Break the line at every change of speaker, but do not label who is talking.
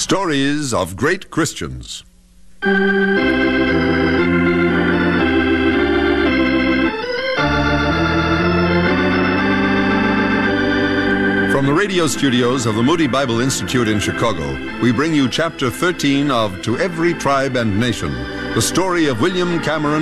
Stories of Great Christians. From the radio studios of the Moody Bible Institute in Chicago, we bring you Chapter 13 of To Every Tribe and Nation, the story of William Cameron